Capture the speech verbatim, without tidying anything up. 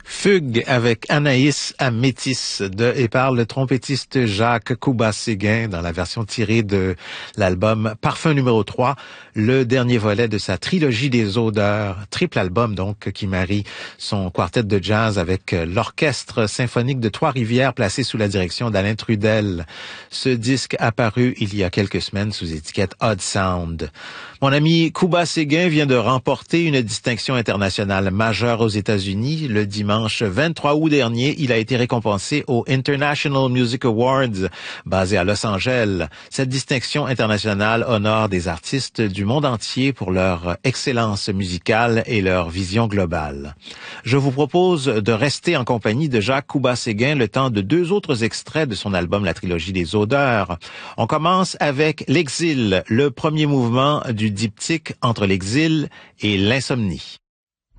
Fugue avec Anaïs à Métis de et par le trompettiste Jacques Coubas-Séguin dans la version tirée de l'album Parfum numéro trois, le dernier volet de sa trilogie des odeurs, triple album donc qui marie son quartet de jazz avec l'orchestre symphonique de Trois-Rivières placé sous la direction d'Alain Trudel. Ce disque apparu il y a quelques semaines sous étiquette Odd Sound. Mon ami Coubas-Séguin vient de remporter une distinction internationale majeure aux États-Unis le dimanche vingt-trois août dernier. Il a été récompensé aux International Music Awards basé à Los Angeles. Cette distinction internationale honore des artistes du monde entier pour leur excellence musicale et leur vision globale. Je vous propose de rester en compagnie de Jacques Coubas-Séguin le temps de deux autres extraits de son album La Trilogie des odeurs. On commence avec L'Exil, le premier mouvement du diptyque entre l'exil et l'insomnie.